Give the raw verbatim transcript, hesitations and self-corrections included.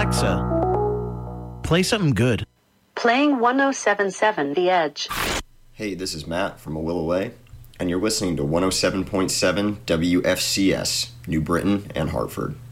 Alexa, play something good. Playing one oh seven point seven The Edge. Hey, this is Matt from Awilaway, and you're listening to one oh seven point seven W F C S, New Britain and Hartford.